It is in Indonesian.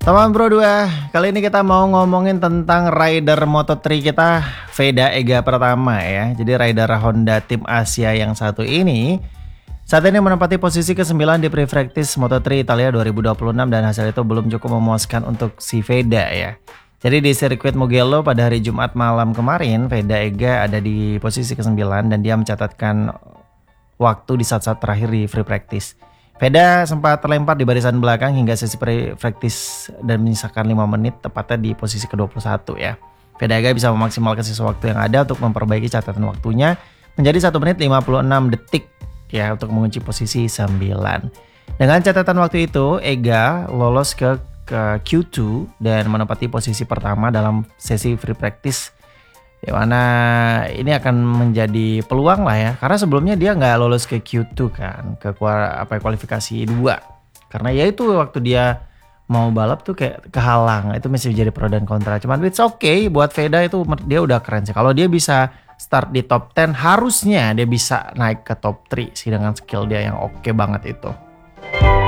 Teman Bro 2, kali ini kita mau ngomongin tentang rider Moto3 kita, Veda Ega pertama ya. Jadi rider Honda tim Asia yang satu ini saat ini menempati posisi ke-9 di Pre-Practice Moto3 Italia 2026 dan hasil itu belum cukup memuaskan untuk si Veda ya. Jadi di sirkuit Mugello pada hari Jumat malam kemarin, Veda Ega ada di posisi ke-9 dan dia mencatatkan waktu di saat-saat terakhir di free practice. Veda sempat terlempar di barisan belakang hingga sesi practice dan menyisakan 5 menit tepatnya di posisi ke-21 ya. Veda Ega bisa memaksimalkan sisa waktu yang ada untuk memperbaiki catatan waktunya menjadi 1 menit 56 detik ya untuk mengunci posisi 9. Dengan catatan waktu itu, Ega lolos ke Q2 dan menempati posisi pertama dalam sesi free practice, di mana ini akan menjadi peluang lah ya, karena sebelumnya dia nggak lolos ke Q2 kan, ke kualifikasi 2 karena ya itu waktu dia mau balap tuh kayak kehalang. Itu masih jadi pro dan kontra, cuman it's okay buat Veda, itu dia udah keren sih. Kalau dia bisa start di top 10 harusnya dia bisa naik ke top 3 sih dengan skill dia yang oke banget itu.